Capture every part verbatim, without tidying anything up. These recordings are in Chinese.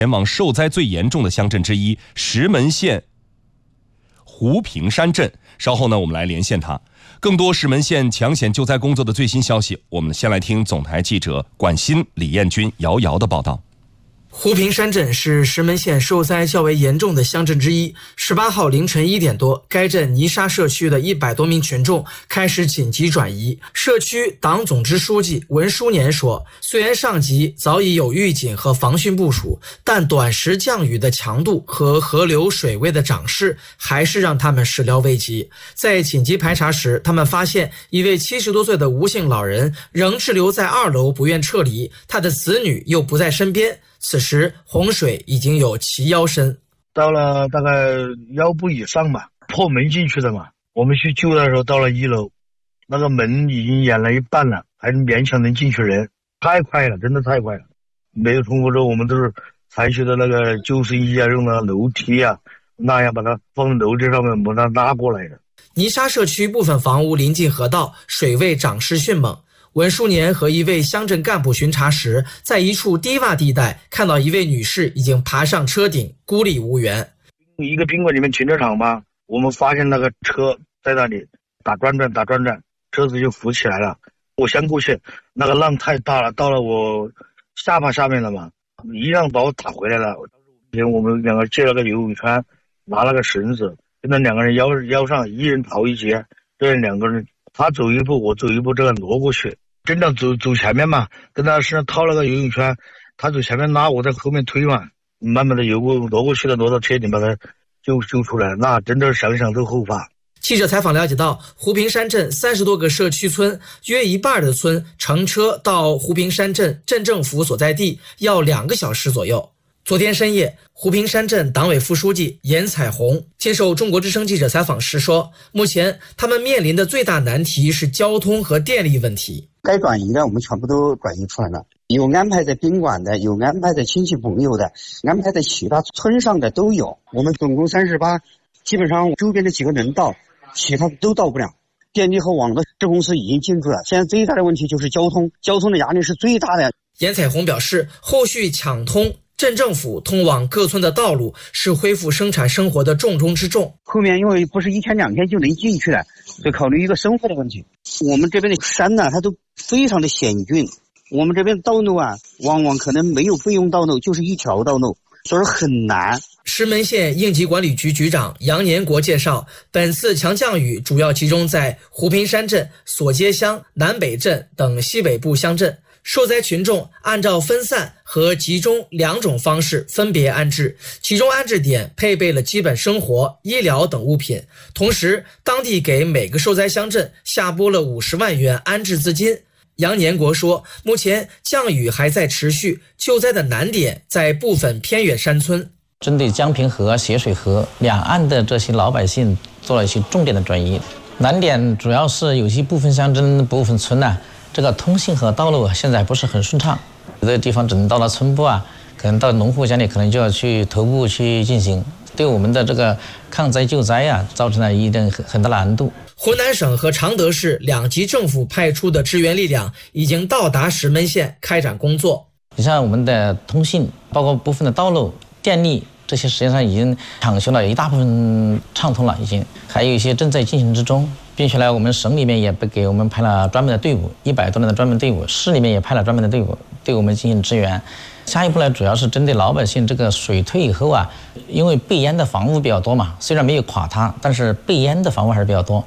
前往受灾最严重的乡镇之一石门县湖平山镇。稍后呢，我们来连线他。更多石门县抢险救灾工作的最新消息，我们先来听总台记者管新、李彦军、姚瑶的报道。 湖平山镇是石门县受灾较为严重的乡镇之一。十八号凌晨一点多，该镇泥沙社区的一百多名群众开始紧急转移。社区党总支书记文书年说，虽然上级早已有预警和防汛部署，但短时降雨的强度和河流水位的涨势还是让他们始料未及。在紧急排查时，他们发现一位七十多岁的吴姓老人仍滞留在二楼不愿撤离，他的子女又不在身边。此时洪水已经有齐腰深， 到了大概腰部以上吧，破门进去的嘛。我们去救的时候到了一楼，那个门已经掩了一半了，还勉强能进去人，太快了，真的太快了。没有通过之后，我们都是采取的那个救生衣啊，用的楼梯啊，那样把它放在楼梯上面把它拉过来的。 泥沙社区部分房屋临近河道，水位涨势迅猛。文书年和一位乡镇干部巡查时，在一处低洼地带看到一位女士已经爬上车顶，孤立无援。 一个宾馆里面停车场吧，我们发现那个车在那里打转转打转转，车子就浮起来了。我先过去，那个浪太大了，到了我下巴下面了嘛，一样把我打回来了。我们两个借了个游泳圈，拿了个绳子，跟那两个人腰腰上一人逃一截，这两个人他走一步我走一步，这个挪过去。真的走走前面嘛，跟他身上套了个游泳圈，他走前面拉，我在后面推嘛，慢慢的游过挪过去了，挪到车顶把他救救出来，那真的想想都后怕。 记者采访了解到，湖平山镇三十多个社区村，约一半的村乘车到湖平山镇镇政府所在地要两个小时左右。昨天深夜，湖平山镇党委副书记严彩虹接受中国之声记者采访时说，目前他们面临的最大难题是交通和电力问题。 该转移的我们全部都转移出来了，有安排在宾馆的，有安排在亲戚朋友的，安排在其他村上的都有。我们总共三十八，基本上周边的几个能到，其他都到不了。电力和网络这公司已经进驻了，现在最大的问题就是交通，交通的压力是最大的。 严彩虹表示，后续抢通镇政府通往各村的道路是恢复生产生活的重中之重。 后面因为不是一天两天就能进去了，就考虑一个生活的问题。我们这边的山呢、啊，它都非常的险峻，我们这边道路啊，往往可能没有备用道路，就是一条道路，所以很难。 石门县应急管理局局长杨年国介绍，本次强降雨主要集中在湖平山镇、索街乡、南北镇等西北部乡镇。受灾群众按照分散和集中两种方式分别安置，其中安置点配备了基本生活、医疗等物品，同时当地给每个受灾乡镇下拨了五十万元安置资金。杨年国说，目前降雨还在持续，救灾的难点在部分偏远山村。 针对江平河、斜水河两岸的这些老百姓做了一些重点的转移，难点主要是有些部分乡镇、部分村呢、啊。这个通信和道路现在不是很顺畅，有的地方只能到了村部啊，可能到农户家里可能就要去头部去进行，对我们的这个抗灾救灾啊，造成了一定很很大的难度。 湖南省和常德市两级政府派出的支援力量已经到达石门县开展工作。 你像我们的通信，包括部分的道路、电力，这些实际上已经抢修了一大部分畅通了，已经还有一些正在进行之中。并且呢，我们省里面也给我们派了专门的队伍，一百多人的专门队伍，市里面也派了专门的队伍对我们进行支援。下一步呢，主要是针对老百姓这个水退以后啊，因为被淹的房屋比较多嘛，虽然没有垮塌，但是被淹的房屋还是比较多。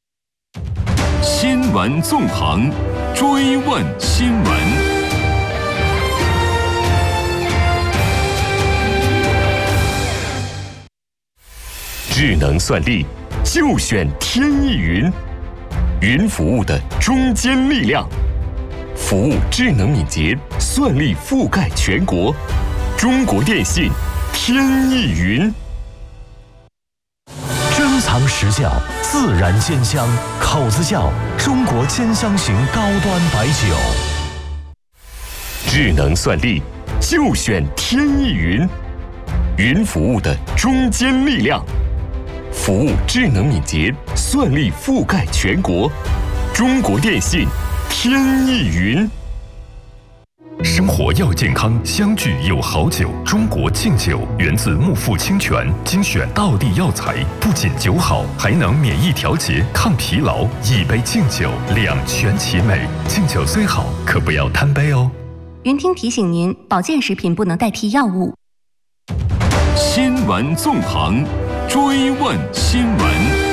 新闻纵横，追问新闻。智能算力就选天翼云，云服务的中坚力量，服务智能敏捷，算力覆盖全国。中国电信天翼云。 珍藏实窖，自然鲜香，口子窖中国兼香型高端白酒。 智能算力就选天翼云，云服务的中坚力量。服务智能敏捷，算力覆盖全国。中国电信天翼云。 生活要健康，相聚有好酒。中国敬酒源自木富清泉，精选道地药材，不仅酒好，还能免疫调节、抗疲劳。一杯敬酒，两全其美。敬酒虽好，可不要贪杯哦。 云听提醒您，保健食品不能代替药物。 新闻纵横，追问新闻。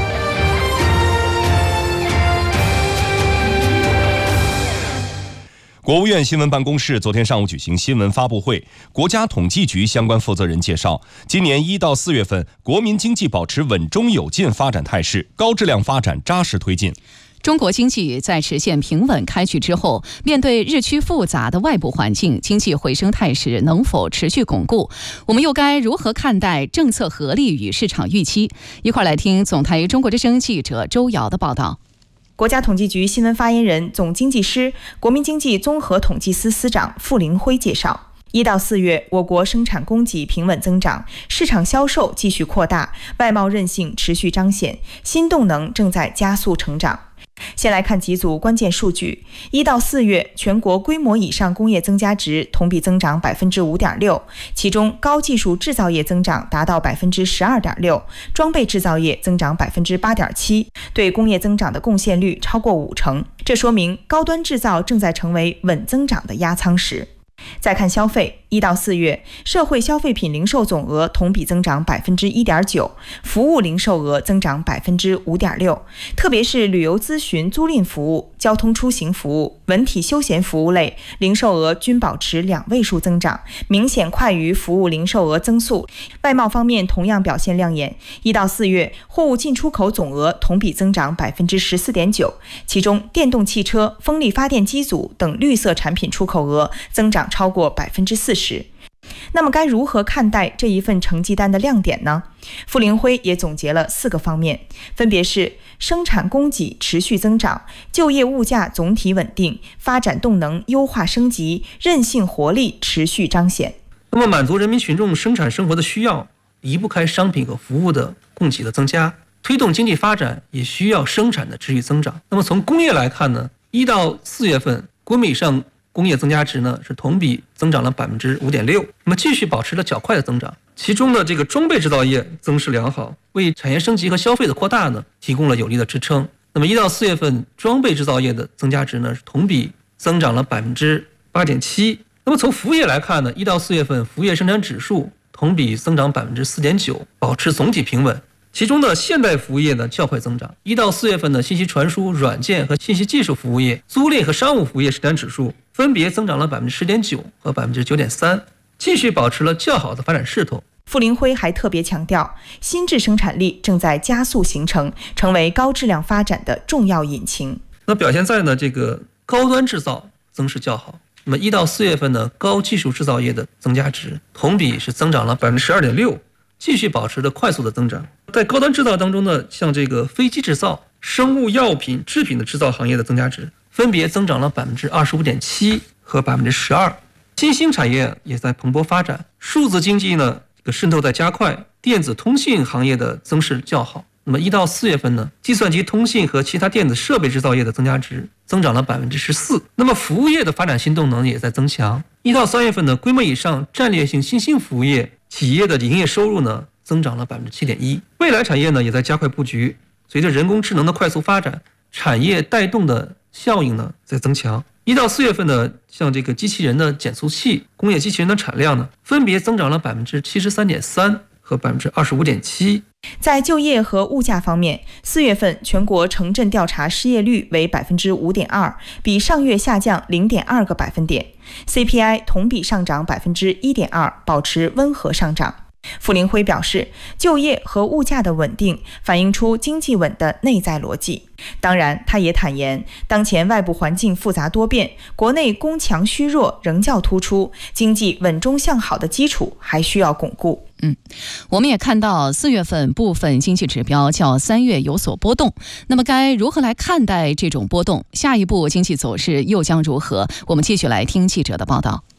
国务院新闻办公室昨天上午举行新闻发布会，国家统计局相关负责人介绍，今年一到四月份，国民经济保持稳中有进发展态势，高质量发展扎实推进。 中国经济在实现平稳开局之后，面对日趋复杂的外部环境，经济回升态势能否持续巩固？我们又该如何看待政策合力与市场预期？一块来听总台中国之声记者周瑶的报道。 国家统计局新闻发言人、总经济师、国民经济综合统计司司长傅凌辉介绍，一到四月，我国生产供给平稳增长，市场销售继续扩大，外贸韧性持续彰显，新动能正在加速成长。先来看几组关键数据。一到四月，全国规模以上工业增加值同比增长百分之五点六，其中高技术制造业增长达到百分之十二点六，装备制造业增长百分之八点七，对工业增长的贡献率超过五成。这说明高端制造正在成为稳增长的压舱石。再看消费，一到四月，社会消费品零售总额同比增长百分之一点九，服务零售额增长百分之五点六，特别是旅游咨询租赁服务、交通出行服务、文体休闲服务类零售额均保持两位数增长，明显快于服务零售额增速。外贸方面同样表现亮眼，一到四月，货物进出口总额同比增长百分之十四点九，其中电动汽车、风力发电机组等绿色产品出口额增长超过百分之四十。那么该如何看待这一份成绩单的亮点呢？傅凌辉也总结了四个方面，分别是生产供给持续增长、就业物价总体稳定、发展动能优化升级、韧性活力持续彰显。 那么满足人民群众生产生活的需要，离不开商品和服务的供给的增加，推动经济发展也需要生产的持续增长。那么从工业来看呢，一到四月份，国民以上工业增加值呢是同比增长了百分之五点六，那么继续保持了较快的增长。其中的这个装备制造业增势良好，为产业升级和消费的扩大呢提供了有力的支撑。那么一到四月份，装备制造业的增加值呢是同比增长了百分之八点七。那么从服务业来看呢，一到四月份服务业生产指数同比增长百分之四点九，保持总体平稳。其中的现代服务业呢较快增长，一到四月份的信息传输、软件和信息技术服务业、租赁和商务服务业生产指数分别增长了百分之十点九和百分之九点三，继续保持了较好的发展势头。 傅凌辉还特别强调，新质生产力正在加速形成，成为高质量发展的重要引擎。 那表现在呢这个高端制造增势较好。那么一到四月份呢，高技术制造业的增加值同比是增长了百分之十二点六。继续保持着快速的增长。在高端制造当中呢，像这个飞机制造、生物药品制品的制造行业的增加值分别增长了百分之二十五点七和百分之十二。新兴产业也在蓬勃发展，数字经济呢这个渗透在加快，电子通信行业的增势较好。那么一到四月份呢，计算机通信和其他电子设备制造业的增加值增长了百分之十四。那么服务业的发展新动能也在增强。一到三月份呢，规模以上战略性新兴服务业企业的营业收入呢增长了百分之七点一。未来产业呢也在加快布局，随着人工智能的快速发展，产业带动的效应呢在增强。一到四月份呢，像这个机器人的减速器、工业机器人的产量呢，分别增长了百分之七十三点三和百分之二十五点七。 在就业和物价方面，四月份全国城镇调查失业率为百分之五点二，比上月下降零点二个百分点。C P I 同比上涨百分之一点二，保持温和上涨。傅凌辉表示，就业和物价的稳定反映出经济稳的内在逻辑。当然，他也坦言，当前外部环境复杂多变，国内供强虚弱仍较突出，经济稳中向好的基础还需要巩固。 嗯，我们也看到四月份部分经济指标较三月有所波动，那么该如何来看待这种波动？下一步经济走势又将如何？我们继续来听记者的报道。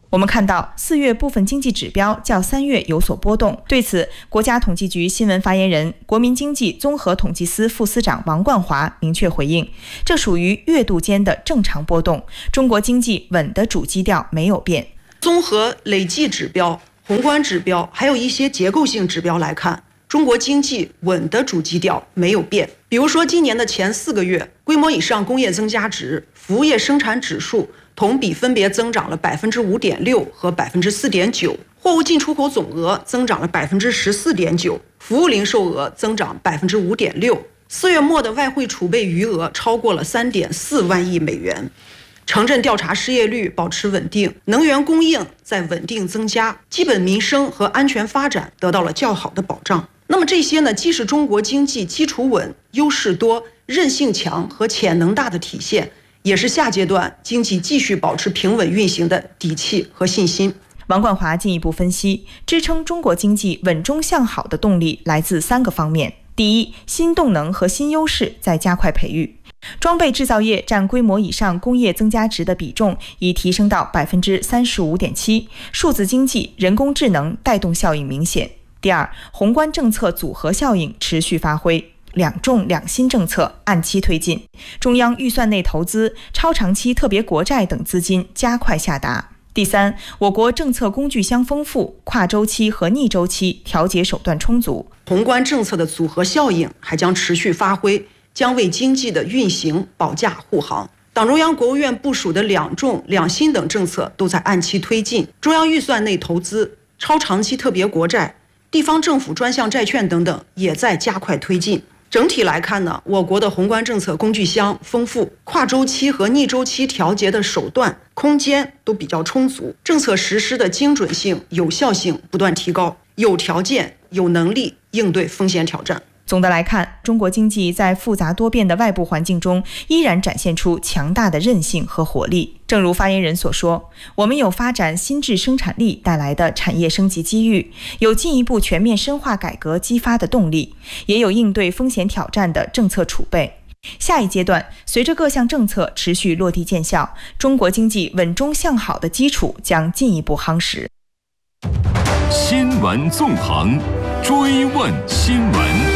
我们看到四月部分经济指标较三月有所波动，对此，国家统计局新闻发言人、国民经济综合统计司副司长王冠华明确回应，这属于月度间的正常波动，中国经济稳的主基调没有变。 综合累计指标、宏观指标，还有一些结构性指标来看，中国经济稳的主基调没有变。比如说，今年的前四个月，规模以上工业增加值、服务业生产指数同比分别增长了百分之五点六和百分之四点九，货物进出口总额增长了百分之十四点九，服务零售额增长百分之五点六。四月末的外汇储备余额超过了三点四万亿美元。城镇调查失业率保持稳定，能源供应在稳定增加，基本民生和安全发展得到了较好的保障。那么这些呢，既是中国经济基础稳、优势多、韧性强和潜能大的体现，也是下阶段经济继续保持平稳运行的底气和信心。 王冠华进一步分析，支撑中国经济稳中向好的动力来自三个方面。第一，新动能和新优势在加快培育。装备制造业占规模以上工业增加值的比重已提升到百分之三十五点七，数字经济、人工智能带动效应明显。第二，宏观政策组合效应持续发挥，两重两新政策按期推进，中央预算内投资、超长期特别国债等资金加快下达。第三，我国政策工具箱丰富，跨周期和逆周期调节手段充足， 宏观政策的组合效应还将持续发挥，将为经济的运行保驾护航。党中央、国务院部署的两重两新等政策都在按期推进，中央预算内投资、超长期特别国债、地方政府专项债券等等也在加快推进。整体来看呢，我国的宏观政策工具箱丰富，跨周期和逆周期调节的手段、空间都比较充足，政策实施的精准性、有效性不断提高，有条件、有能力应对风险挑战。 总的来看，中国经济在复杂多变的外部环境中依然展现出强大的韧性和活力。正如发言人所说，我们有发展新质生产力带来的产业升级机遇，有进一步全面深化改革激发的动力，也有应对风险挑战的政策储备。下一阶段，随着各项政策持续落地见效，中国经济稳中向好的基础将进一步夯实。 新闻纵横，追问新闻。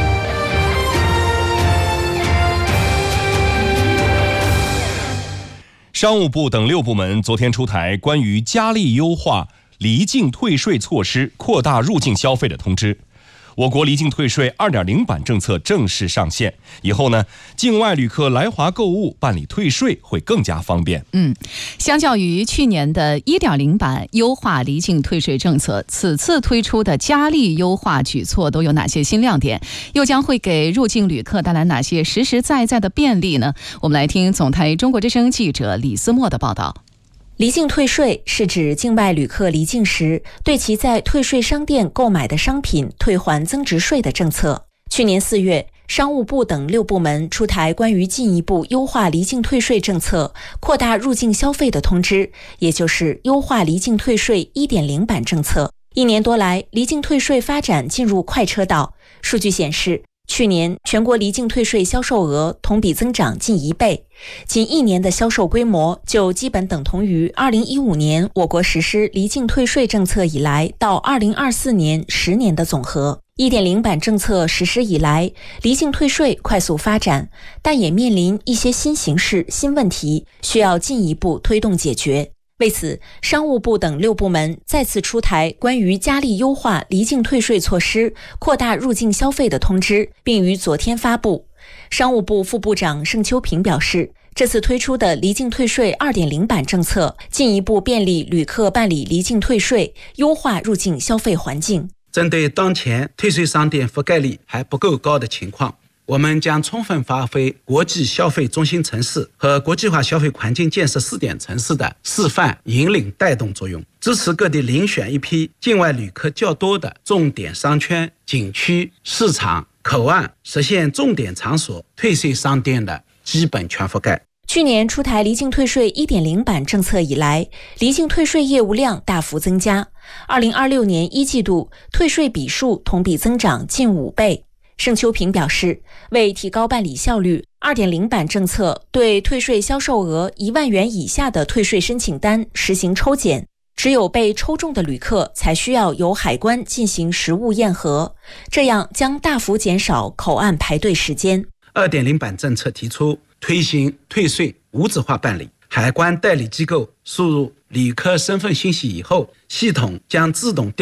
商务部等六部门昨天出台关于加力优化离境退税措施、扩大入境消费的通知。我国离境退税 二点零 版政策正式上线以后呢，境外旅客来华购物办理退税会更加方便。 嗯，相较于去年的 一点零 版优化离境退税政策，此次推出的加力优化举措都有哪些新亮点？又将会给入境旅客带来哪些实实在在的便利呢？我们来听总台中国之声记者李思墨的报道。 离境退税是指境外旅客离境时，对其在退税商店购买的商品退还增值税的政策。去年四月，商务部等六部门出台关于进一步优化离境退税政策、扩大入境消费的通知，也就是优化离境退税 一点零 版政策。一年多来，离境退税发展进入快车道。数据显示，去年全国离境退税销售额同比增长近一倍，仅一年的销售规模就基本等同于二零一五年我国实施离境退税政策以来到二零二四年十年的总和。一点零 版政策实施以来，离境退税快速发展，但也面临一些新形势、新问题，需要进一步推动解决。为此，商务部等六部门再次出台关于加力优化离境退税措施、扩大入境消费的通知，并于昨天发布。商务部副部长盛秋平表示，这次推出的离境退税 二点零 版政策，进一步便利旅客办理离境退税，优化入境消费环境。 针对当前退税商店覆盖率还不够高的情况，我们将充分发挥国际消费中心城市和国际化消费环境建设试点城市的示范引领带动作用，支持各地遴选一批境外旅客较多的重点商圈、景区、市场、口岸，实现重点场所退税商店的基本全覆盖。 去年出台离境退税 一点零 版政策以来，离境退税业务量大幅增加。二零二六年一季度退税笔数同比增长近五倍。盛秋平表示，为提高办理效率 ，二点零 版政策对退税销售额一万元以下的退税申请单实行抽检， 只有被抽中的旅客才需要由海关进行实物验核，这样将大幅减少口岸排队时间。 二点零版政策提出推行退税无纸化办理，海关代理机构输入旅客身份信息以后，系统将自动调